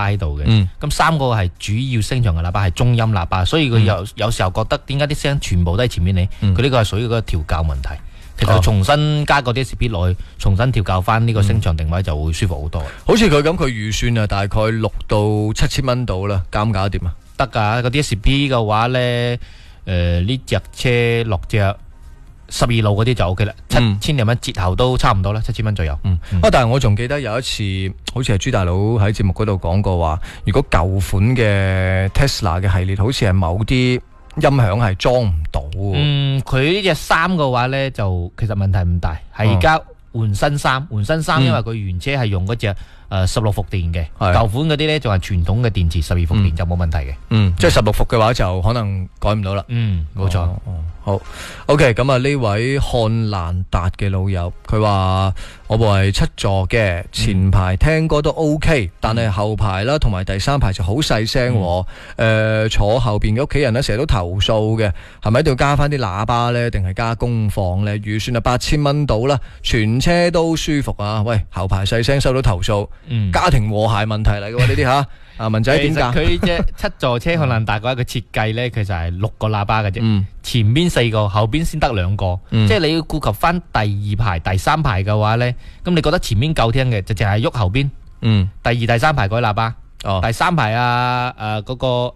叭喺度嘅。咁3個係主要聲場嘅喇叭，係中音喇叭，所以佢有時候覺得點解啲聲全部都喺前面呢？佢呢個係屬於嗰個調校問題。其實重新加個 DSP 落去，重新調校翻呢個聲場定位就會舒服好多。 好似佢咁，佢預算啊，大概6到7千蚊到啦，搞唔搞得掂啊？ 得㗎，個 DSP 嘅話呢，呢隻車落隻12路嗰啲就 OK 啦，7,000零蚊折後都差唔多啦，7,000蚊左右。 但係我仲記得有一次，好似係朱大佬喺節目嗰度講過話，如果舊款嘅 Tesla 嘅系列，好似係某啲音響係裝唔到。 佢呢隻3嘅話呢，就其實問題唔大，係而家換新3，因為佢原車係用嗰隻16伏電嘅，舊款嗰啲呢仲係傳統嘅電池12伏電就冇問題嘅。 即係16伏嘅話就可能改唔到啦。 冇錯。 好 OK， 咁啊呢位漢蘭達嘅老友，佢話我部係7座嘅，前排聽歌都 OK， 但係後排啦同埋第3排就好細聲。坐後邊嘅屋企人呢成日都投訴嘅，係咪一定要加翻啲喇叭呢？定係加功放呢？預算係8,000蚊到啦，全車都舒服啊！喂，後排細聲收到投訴，家庭和諧問題嚟嘅喎呢啲吓。文仔點解？ 佢呢隻7座車漢蘭達嘅話，佢設計呢，其實係6個喇叭嘅啫，前邊4個，後邊先得2個，即係你要顧及翻第2排、第3排嘅話呢，咁你覺得前面夠聽嘅，就淨係喐後邊。第2、第3排改喇叭，第3排嗰個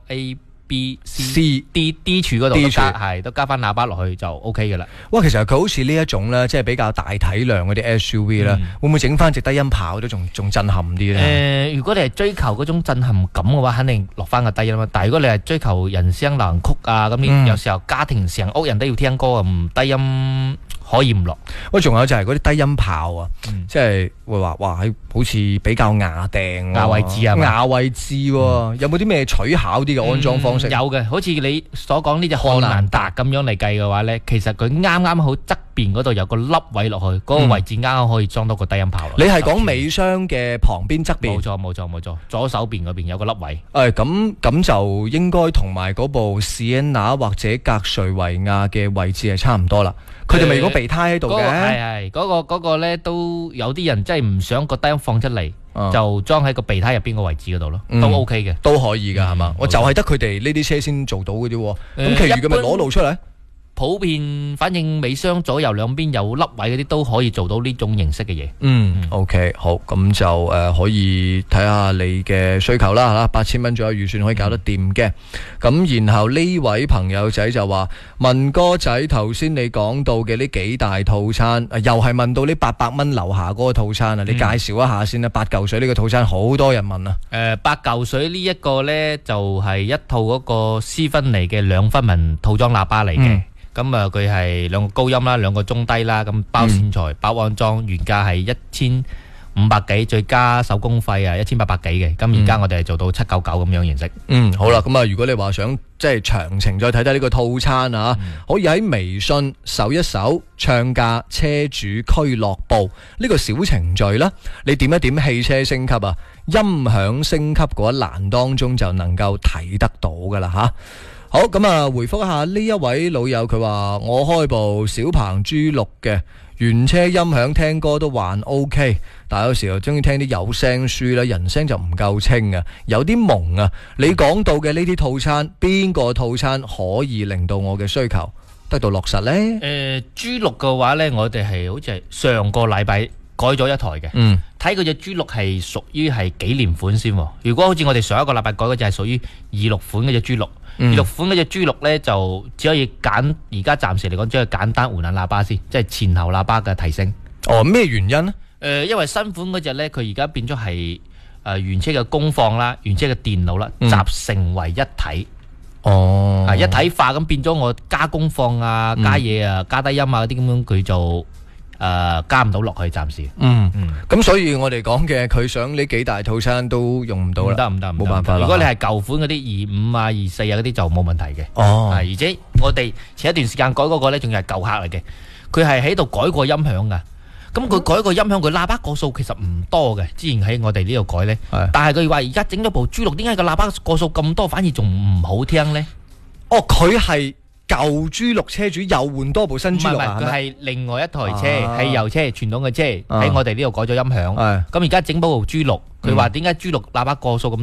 A、B、C、D 柱嗰度都加翻喇叭落去就 OK 嘅啦。 哇，其實佢好似呢一種咧，即係比較大體量嗰啲 SUV 咧，會唔會整翻隻低音炮都仲震撼啲咧？ 如果你係追求嗰種震撼感嘅話，肯定落翻個低音啦。但係如果你係追求人聲流行曲啊，咁呢有時候家庭成屋人都要聽歌啊，唔低音可以唔落。喂， 仲有就係嗰啲低音炮啊，即係會話哇，好似比較牙定牙位置啊， 牙位置喎，有冇啲咩取巧啲嘅安裝方式？ 有嘅，好似你所講呢隻漢蘭達咁樣嚟計嘅話呢，其實佢啱啱好側邊嗰度有個凹位落去，嗰個位置啱啱可以裝到個低音炮落。 你係講尾箱嘅旁邊側邊？ 冇錯，左手邊嗰邊有個凹位。 咁就應該同埋嗰部 Sienna 或者格瑞維亞嘅位置係差唔多啦。佢哋咪有個備胎喺度嘅。 係嗰個呢都有啲人真係唔想個低音放出嚟。就裝喺個備胎入邊個位置嗰度咯，都 OK 嘅， 都可以噶係嘛？我就係得佢哋呢啲車先做到嘅啫，咁其餘嘅咪裸露出嚟。 普遍反正尾箱左右兩邊有凹位嗰啲都可以做到呢種形式嘅嘢。 OK 好，咁就可以睇下你嘅需求啦吓，8,000蚊左右預算可以搞得掂嘅。咁然後呢位朋友仔就話，文哥仔頭先你講到嘅呢幾大套餐，又係問到呢800蚊樓下嗰個套餐啊，你介紹一下先啦。8嚿水呢個套餐好多人問啊。 8嚿水呢一個呢就係一套嗰個斯芬尼嘅2分紋套裝喇叭嚟嘅。咁佢係2個高音啦，2個中低啦，咁包線材、包安裝，原價係1,500幾，再加手工費啊1,800幾嘅。咁而家我哋係做到799咁樣形式。 好啦，咁如果你話想即係詳情再睇睇呢個套餐啊，可以喺微信搜一搜唱價車主俱樂部呢個小程序啦，你點一點汽車升級啊，音響升級嗰一欄當中就能夠睇得到噶啦吓。好，咁回覆一下呢一位老友，佢話我開部小鵬 G6 嘅原車音響聽歌都還 OK， 但係有時候中意聽啲有聲書啦，人聲就唔夠清啊，有啲蒙啊。你講到嘅呢啲套餐，邊個套餐可以令到我嘅需求得到落實呢 ？G6 嘅話呢，我哋係好似係上個禮拜改咗一台嘅。睇佢隻 G6 係屬於係幾年款先。如果好似我哋上一個禮拜改嗰隻係屬於26款嘅隻 G6。26款嗰隻 G6 呢，就只可以揀，而家暫時嚟講只可以簡單換下喇叭先，即係前後喇叭嘅提升。 咩原因呢？ 因為新款嗰隻呢，佢而家變咗係原車嘅功放啦，原車嘅電腦啦，集成為一體。一體化，咁變咗我加功放啊、加嘢啊、加低音啊嗰啲咁樣，佢就加唔到落去，暫時。 咁所以我哋講嘅佢想呢幾大套餐都用唔到啦， 唔得， 冇辦法啦。 如果你係舊款嗰啲25啊、24啊嗰啲就冇問題嘅。而且我哋前一段時間改嗰個呢，仲係舊客嚟嘅，佢係喺度改過音響噶。咁佢改過音響，佢喇叭個數其實唔多嘅。之前喺我哋呢度改呢，但係佢話而家整咗部 G6，點解個喇叭個數咁多，反而仲唔好聽呢？ 佢係舊 G6 車主又換多部新 G6 啊？ 佢係另外一台車，汽油車，傳統嘅車喺我哋呢度改咗音響。咁而家整部 G6，佢話點解 G6 喇叭個數咁